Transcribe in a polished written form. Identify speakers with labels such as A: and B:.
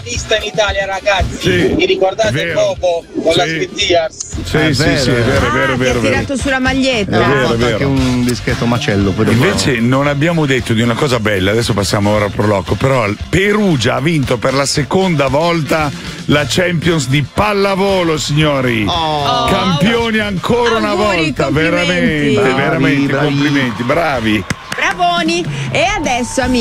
A: Vista in Italia, ragazzi,
B: Sì,
A: vi ricordate il Bobo con la Speed Gears?
B: Sì, è vero.
C: Ha tirato sulla maglietta.
B: È vero.
D: Anche un discreto macello.
B: Invece non abbiamo detto di una cosa bella, adesso passiamo ora al proloco, però Perugia ha vinto per la seconda volta la Champions di pallavolo, signori. Campioni ancora una volta,
C: complimenti.
B: veramente
D: Bravi.
B: complimenti, bravi.
C: Bravoni. E adesso, amici,